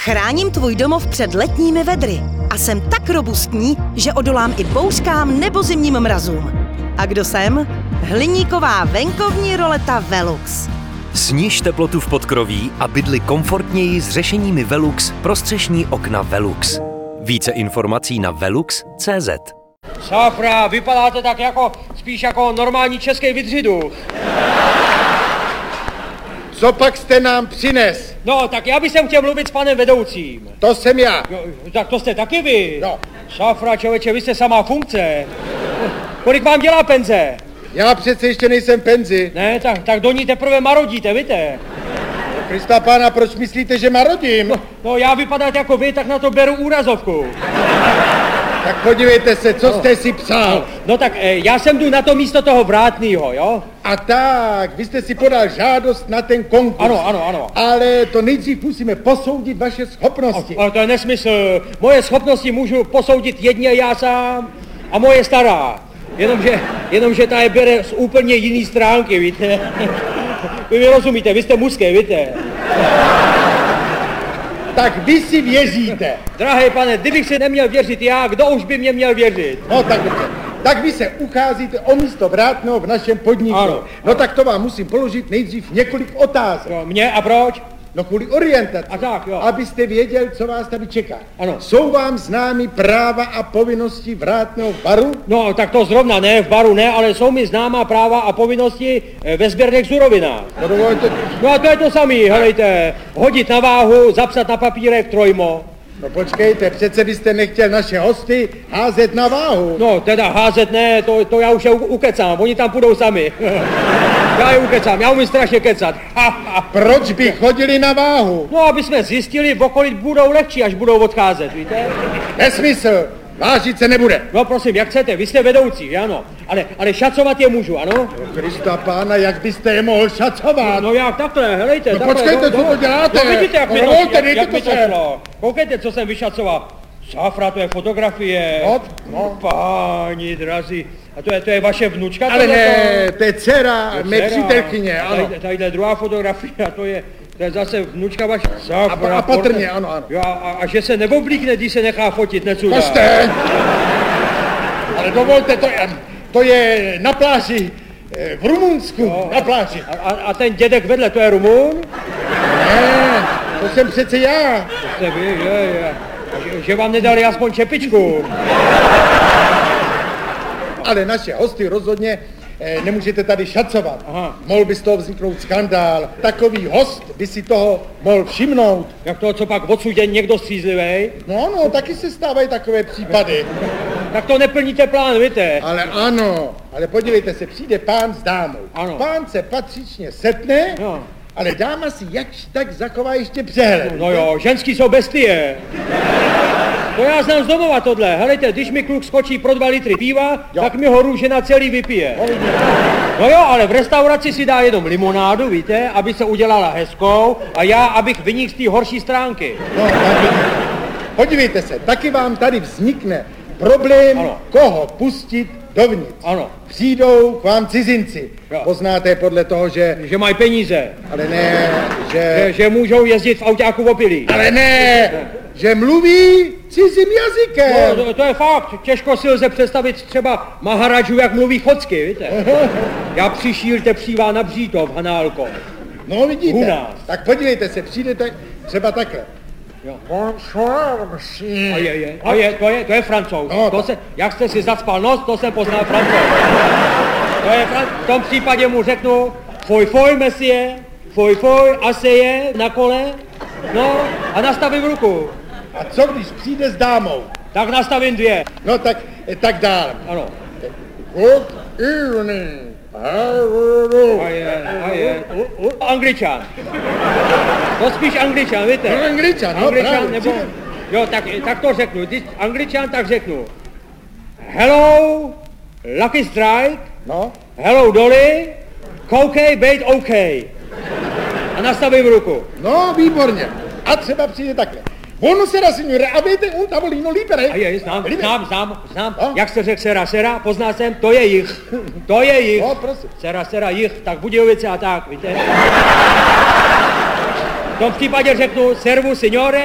Chráním tvůj domov před letními vedry a jsem tak robustní, že odolám i bouřkám nebo zimním mrazům. A kdo jsem? Hliníková venkovní roleta Velux. Sniž teplotu v podkroví a bydli komfortněji s řešeními Velux pro střešní okna Velux. Více informací na velux.cz. Sáfra, vypadáte tak spíš jako normální český vydřidu. Co pak jste nám přines? No, tak já bych chtěl mluvit s panem vedoucím. To jsem já. Jo, tak to jste taky vy. No. Sáfra, člověče, vy jste samá funkce. Kolik vám dělá penze? Já přece ještě nejsem penzi. Ne, tak do ní teprve marodíte, víte? Krista pána, proč myslíte, že marodím? No, já vypadat jako vy, tak na to beru úrazovku. Tak podívejte se, co jste si psal. No tak já jsem jdu na to místo toho vrátnýho, jo? A tak, vy jste si podal žádost na ten konkurs. Ano. Ale to nejdřív musíme posoudit vaše schopnosti. Ale to je nesmysl. Moje schopnosti můžu posoudit jedně já sám a moje stará. Jenomže ta je bere z úplně jiný stránky, víte? Vy mi rozumíte, vy jste mužské, víte? Tak vy si věříte. Drahý pane, kdybych si neměl věřit já, kdo už by mě měl věřit? No tak dobře. Tak vy se ucházíte o místo vrátného v našem podniku. Ano. No tak to vám musím položit nejdřív několik otázek. Jo, mě a proč? No kvůli orientaci. A tak, jo. Abyste věděl, co vás tady čeká. Ano. Jsou vám známy práva a povinnosti vrátného v baru? No, tak to zrovna ne, v baru ne, ale jsou mi známá práva a povinnosti ve sběrných surovinách. No dovolte. No a to je to samý, helejte, hodit na váhu, zapsat na papírek trojmo. No počkejte, přece byste nechtěl naše hosty házet na váhu. No, teda házet ne, to já už je ukecám, oni tam půjdou sami. Já je ukecám, já umím strašně kecat. Proč by chodili na váhu? No, aby jsme zjistili, v okolí budou lehčí, až budou odcházet, víte? Nesmysl, vážit se nebude. No prosím, jak chcete, vy jste vedoucí, ano, ale šacovat je můžu, ano? No Krista pána, jak byste je mohl šacovat? No jak takhle, helejte, No takhle. počkejte, co to děláte? No vidíte, jak No mi dovolte, dejte jak to mi to sem. šlo. Koukejte, co jsem vyšacoval. Sáfra, to je fotografie. No. Páni drazí. A to je vaše vnučka? Ale ne, to je dcera mé přítelkyně, ano. Tadyhle druhá fotografie, a to je zase vnučka vaše. Sáfra, A patrně, ano. Jo, a že se neoblíkne, když se nechá fotit, necuda. Koste! Ale dovolte, to je na pláži v Rumunsku, No, na pláži. A ten dědek vedle, to je Rumun? Ne, to jsem přece já. To jste vy, že vám nedali aspoň čepičku. Ale naše hosty rozhodně nemůžete tady šacovat. Aha. Mohl by z toho vzniknout skandál. Takový host by si toho mohl všimnout. Jak to, co pak odsud je někdo střízlivej? No, taky se stávají takové případy. Tak to neplníte plán, víte? Ale ano, ale podívejte se, přijde pán s dámou. Ano. Pán se patřičně setne, No. ale dáma si jakž tak zachová ještě přehled. No jo, ženský jsou bestie. To já znám z domova tohle. Helejte, když mi kluk skočí pro 2 litry piva, Jo. tak mi ho růžena celý vypije. No jo, ale v restauraci si dá jenom limonádu, víte, aby se udělala hezkou, a já, abych vynikl z té horší stránky. No, tak podívejte se, taky vám tady vznikne problém, Ano. koho pustit dovnitř. Ano. Přijdou k vám cizinci. Jo. Poznáte podle toho, Že mají peníze, ale ne, že můžou jezdit v autáku opilí. ale ne, že mluví cizím jazykem. No, to je fakt. Těžko si lze představit třeba Maharadžu, jak mluví chocky, víte. Já přišílte přívá na břítov, Hanálko. No vidíte, U nás. tak podívejte se, přijdete třeba takhle. Jo. Bonsoir, monsieur. To je Francouz. No, Jak jste si zacpal nos, to jsem poznal Francouz. V tom případě mu řeknu, foj, monsieur, foj, aseje, na kole, no, a nastavím ruku. A co když přijde s dámou? Tak nastavím 2. No tak dál. Ano. Good evening. A je. Angličan. To spíš Angličan, víte? No, Angličan, no, Angličan, právě, nebo... přijde. Jo, tak to řeknu. Když Angličan, tak řeknu. Hello, Lucky Strike. No, Hello, Dolly. Koukej, bejt OK. A nastavím ruku. no, výborně. A třeba přijde takhle. Buonasera, signore, avete un tavolino libero? Znám. No? Jak jste řekl sera, poznal jsem, to je jich. To je jich. No, prosím. Sera, jich, tak Budějovice a tak, víte. V tom případě řeknu servus, signore.